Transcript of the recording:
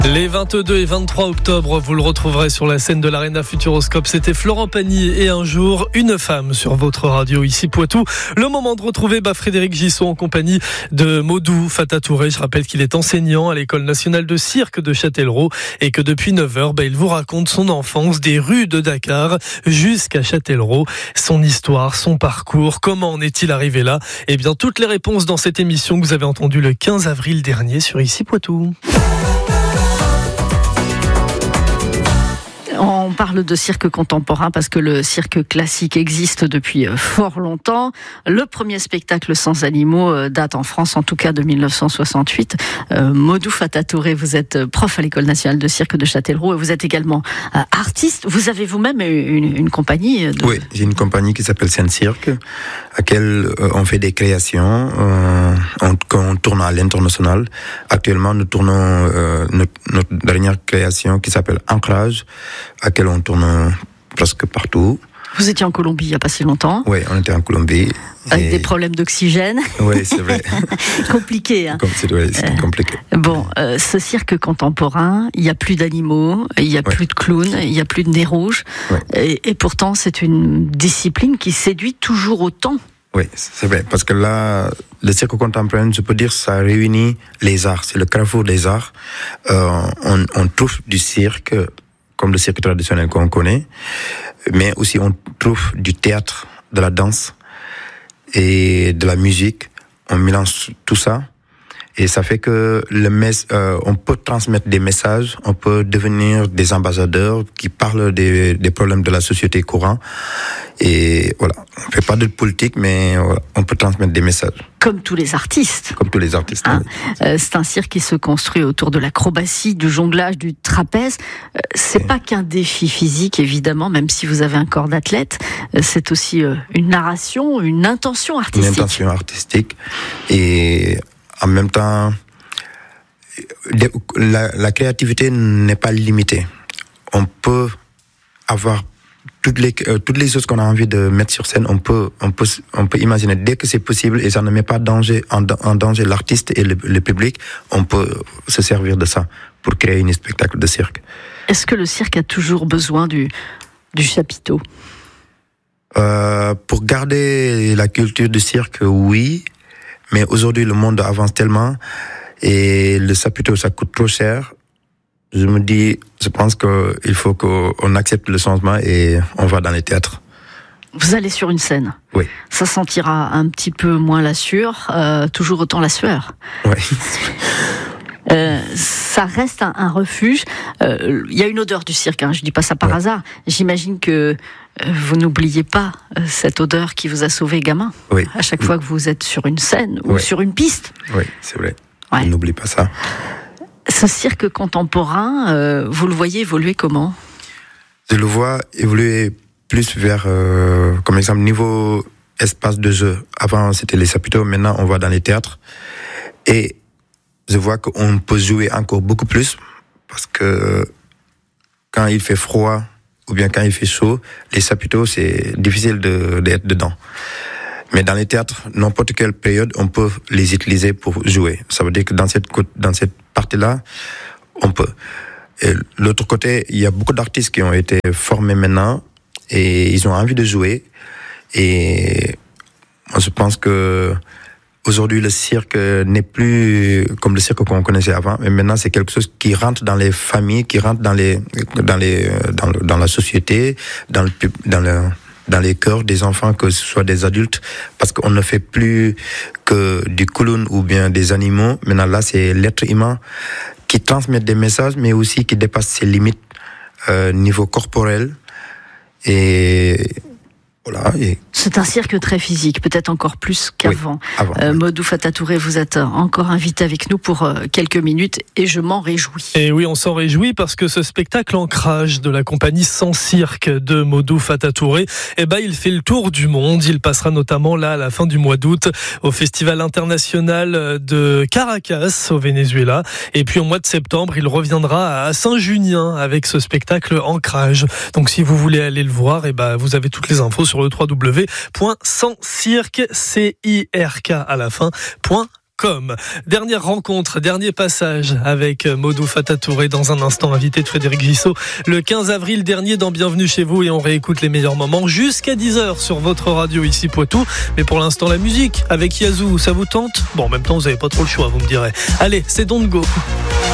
Les 22 et 23 octobre, vous le retrouverez sur la scène de l'Arena Futuroscope. C'était Florent Pagny et un jour, une femme sur votre radio ici Poitou. Le moment de retrouver Frédéric Gisson en compagnie de Modou Fatatouré. Je rappelle qu'il est enseignant à l'École nationale de cirque de Châtellerault et que depuis 9h, il vous raconte son enfance des rues de Dakar jusqu'à Châtellerault, son histoire, son parcours, comment en est-il arrivé là. Eh bien, toutes les réponses dans cette émission que vous avez entendue le 15 avril dernier sur ici Poitou. On parle de cirque contemporain parce que le cirque classique existe depuis fort longtemps. Le premier spectacle sans animaux date en France, en tout cas de 1968. Modou Fatatouré, vous êtes prof à l'École nationale de cirque de Châtellerault et vous êtes également artiste. Vous avez vous-même une compagnie Oui, j'ai une compagnie qui s'appelle Saint Cirque, à laquelle on fait des créations, on tourne à l'international. Actuellement, nous tournons notre dernière création qui s'appelle Ancrage, à laquelle on tourne presque partout. Vous étiez en Colombie il n'y a pas si longtemps. Oui, on était en Colombie. Avec des problèmes d'oxygène. Oui, c'est vrai. Compliqué. Hein. C'était compliqué. Bon, ce cirque contemporain, il n'y a plus d'animaux, il n'y a plus de clowns, il n'y a plus de nez rouge. Et pourtant, c'est une discipline qui séduit toujours autant. Oui, c'est vrai. Parce que là, le cirque contemporain, je peux dire, ça réunit les arts. C'est le carrefour des arts. On trouve du cirque, comme le cirque traditionnel qu'on connaît, mais aussi on trouve du théâtre, de la danse et de la musique. On mélange tout ça et ça fait que on peut transmettre des messages, on peut devenir des ambassadeurs qui parlent des problèmes de la société courante. Et voilà, on fait pas de politique, mais voilà, on peut transmettre des messages. Comme tous les artistes. Comme tous les artistes. Hein, c'est un cirque qui se construit autour de l'acrobatie, du jonglage, du trapèze. C'est pas qu'un défi physique, évidemment, même si vous avez un corps d'athlète. C'est aussi une narration, une intention artistique. Une intention artistique. Et en même temps, la créativité n'est pas limitée. On peut avoir toutes les choses qu'on a envie de mettre sur scène, on peut imaginer dès que c'est possible et ça ne met pas en danger l'artiste et le public, on peut se servir de ça pour créer un spectacle de cirque. Est-ce que le cirque a toujours besoin du chapiteau ? Pour garder la culture du cirque, oui, mais aujourd'hui le monde avance tellement et le chapiteau ça coûte trop cher. Je pense qu'il faut qu'on accepte le changement et on va dans les théâtres. Vous allez sur une scène. Oui. Ça sentira un petit peu moins la sueur, toujours autant la sueur. Oui. Ça reste un refuge. Il y a une odeur du cirque, hein, je dis pas ça par hasard. J'imagine que vous n'oubliez pas cette odeur qui vous a sauvé gamin. Oui. À chaque fois que vous êtes sur une scène ou sur une piste. Oui, c'est vrai. On n'oublie pas ça. Ce cirque contemporain, vous le voyez évoluer comment ? Je le vois évoluer plus vers, comme exemple, niveau espace de jeu. Avant, c'était les chapiteaux, maintenant, on va dans les théâtres. Et je vois qu'on peut jouer encore beaucoup plus, parce que quand il fait froid, ou bien quand il fait chaud, les chapiteaux, c'est difficile d'être dedans. Mais dans les théâtres, n'importe quelle période, on peut les utiliser pour jouer. Ça veut dire que dans cette partie-là, on peut. Et l'autre côté, il y a beaucoup d'artistes qui ont été formés maintenant et ils ont envie de jouer. Et moi, je pense que aujourd'hui, le cirque n'est plus comme le cirque qu'on connaissait avant, mais maintenant, c'est quelque chose qui rentre dans les familles, qui rentre dans la société, dans les cœurs des enfants, que ce soit des adultes, parce qu'on ne fait plus que du clown ou bien des animaux. Maintenant, là, c'est l'être humain qui transmet des messages, mais aussi qui dépasse ses limites niveau corporel. Et voilà. C'est un cirque très physique, peut-être encore plus qu'avant. Oui, Modou Fatatouré, vous êtes encore invité avec nous pour quelques minutes et je m'en réjouis. Et oui, on s'en réjouit parce que ce spectacle Ancrage de la compagnie Sans Cirque de Modou Fatatouré, il fait le tour du monde. Il passera notamment là à la fin du mois d'août au Festival international de Caracas au Venezuela. Et puis au mois de septembre, il reviendra à Saint-Junien avec ce spectacle Ancrage. Donc si vous voulez aller le voir, vous avez toutes les infos sur le www.sanscirque, CIRK à la fin, .com. Dernière rencontre, dernier passage avec Modou Fatatouré dans un instant, invité de Frédéric Gissot le 15 avril dernier dans Bienvenue chez vous, et on réécoute les meilleurs moments jusqu'à 10h sur votre radio ici Poitou. Mais pour l'instant, la musique avec Yazoo, ça vous tente? Bon, en même temps, vous n'avez pas trop le choix, vous me direz. Allez, c'est Don't Go.